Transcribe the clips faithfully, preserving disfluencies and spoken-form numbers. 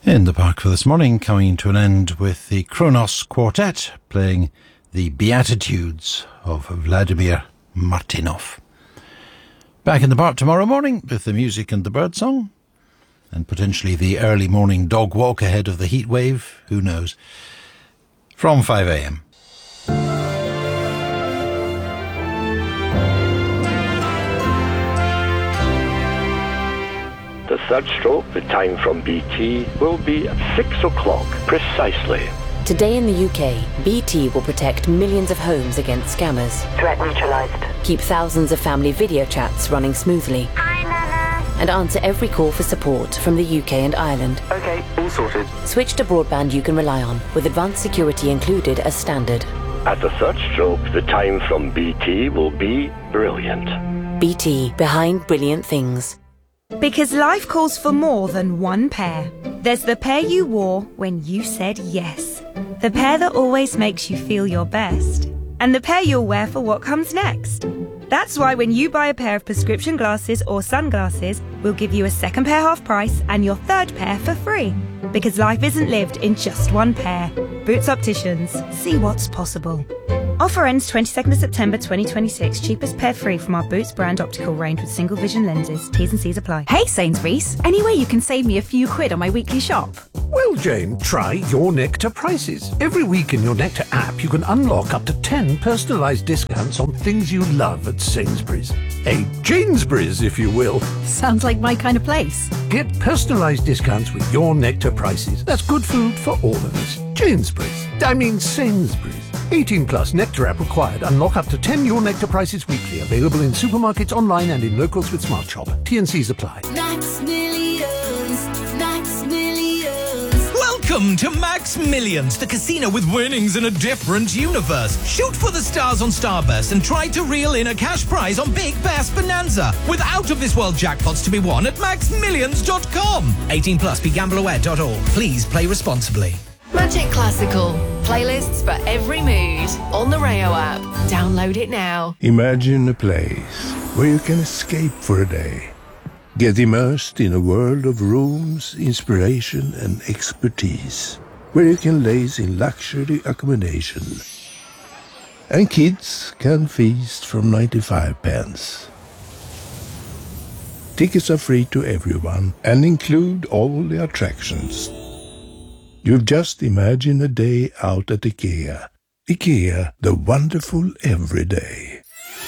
In the park for this morning, coming to an end with the Kronos Quartet playing the Beatitudes of Vladimir Martynov. Back in the park tomorrow morning with the music and the birdsong, and potentially the early morning dog walk ahead of the heat wave, who knows, from five a.m. The third stroke, the time from B T, will be at six o'clock precisely. Today in the U K, B T will protect millions of homes against scammers. Threat neutralised. Keep thousands of family video chats running smoothly. Hi, Nana. And answer every call for support from the U K and Ireland. Okay, all sorted. Switch to broadband you can rely on, with advanced security included as standard. At the third stroke, the time from B T will be brilliant. B T, behind brilliant things. Because life calls for more than one pair. There's the pair you wore when you said yes. The pair that always makes you feel your best. And the pair you'll wear for what comes next. That's why when you buy a pair of prescription glasses or sunglasses, we'll give you a second pair half price and your third pair for free. Because life isn't lived in just one pair. Boots Opticians. See what's possible. Offer ends twenty-second of September twenty twenty-six. Cheapest pair free from our Boots brand optical range with single vision lenses. T's and C's apply. Hey Sainsbury's, any way you can save me a few quid on my weekly shop? Well, Jane, try Your Nectar prices. Every week in Your Nectar app, you can unlock up to ten personalised discounts on things you love at Sainsbury's. A Janesbury's, if you will. Sounds like my kind of place. Get personalised discounts with Your Nectar prices. That's good food for all of us. Janesbury's. I mean Sainsbury's. eighteen plus Nectar app required. Unlock up to ten Your Nectar prices weekly. Available in supermarkets, online and in locals with Smart Shop. T and C's apply. Max Millions. Max Millions. Welcome to Max Millions, the casino with winnings in a different universe. Shoot for the stars on Starburst and try to reel in a cash prize on Big Bass Bonanza with out-of-this-world jackpots to be won at max millions dot com. eighteen plus, be gamble aware dot org. Please play responsibly. Magic Classical. Playlists for every mood. On the Rayo app. Download it now. Imagine a place where you can escape for a day. Get immersed in a world of rooms, inspiration and expertise. Where you can laze in luxury accommodation. And kids can feast from ninety-five pence. Tickets are free to everyone and include all the attractions. You've just imagined a day out at IKEA. IKEA, the wonderful everyday.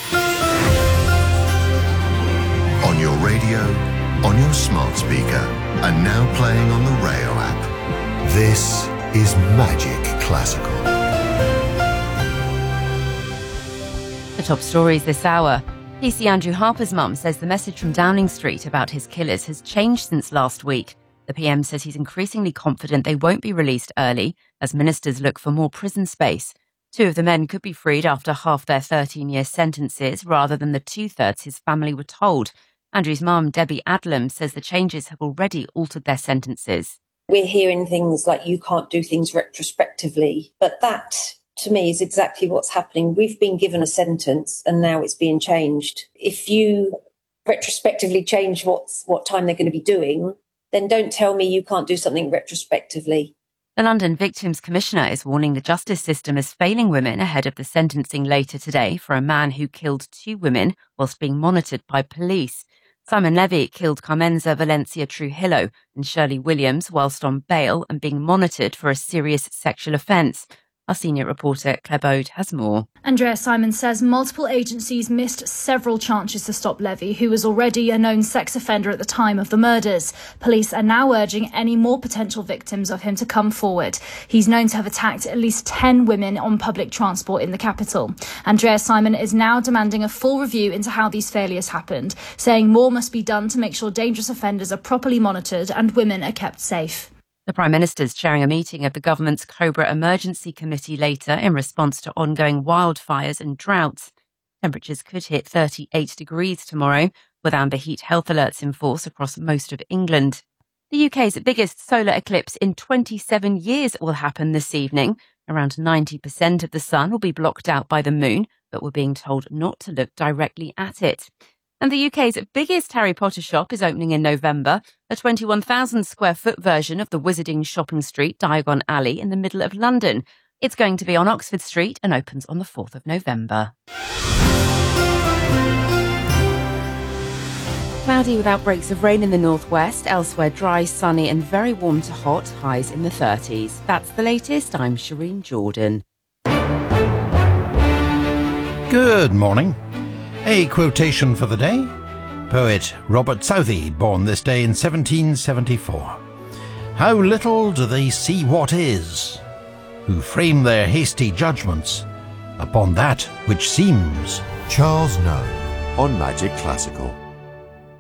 On your radio, on your smart speaker, and now playing on the Rayo app. This is Magic Classical. The top stories this hour. P C Andrew Harper's mum says the message from Downing Street about his killers has changed since last week. The P M says he's increasingly confident they won't be released early as ministers look for more prison space. Two of the men could be freed after half their thirteen-year sentences rather than the two-thirds his family were told. Andrew's mum, Debbie Adlam, says the changes have already altered their sentences. We're hearing things like you can't do things retrospectively, but that, to me, is exactly what's happening. We've been given a sentence and now it's being changed. If you retrospectively change what's, what time they're going to be doing, then don't tell me you can't do something retrospectively. The London Victims Commissioner is warning the justice system is failing women ahead of the sentencing later today for a man who killed two women whilst being monitored by police. Simon Levy killed Carmenza Valencia Trujillo and Shirley Williams whilst on bail and being monitored for a serious sexual offence. Our senior reporter, Claire Bode, has more. Andrea Simon says multiple agencies missed several chances to stop Levy, who was already a known sex offender at the time of the murders. Police are now urging any more potential victims of him to come forward. He's known to have attacked at least ten women on public transport in the capital. Andrea Simon is now demanding a full review into how these failures happened, saying more must be done to make sure dangerous offenders are properly monitored and women are kept safe. The Prime Minister's chairing a meeting of the government's Cobra Emergency Committee later in response to ongoing wildfires and droughts. Temperatures could hit thirty-eight degrees tomorrow, with amber heat health alerts in force across most of England. The U K's biggest solar eclipse in twenty-seven years will happen this evening. Around ninety percent of the sun will be blocked out by the moon, but we're being told not to look directly at it. And the U K's biggest Harry Potter shop is opening in November, a twenty-one thousand square foot version of the Wizarding Shopping Street Diagon Alley in the middle of London. It's going to be on Oxford Street and opens on the fourth of November. Cloudy with outbreaks of rain in the northwest, elsewhere dry, sunny and very warm to hot, highs in the thirties. That's the latest. I'm Shireen Jordan. Good morning. A quotation for the day. Poet Robert Southey, born this day in seventeen seventy-four. How little do they see what is, who frame their hasty judgments upon that which seems. Charles Noe on Magic Classical.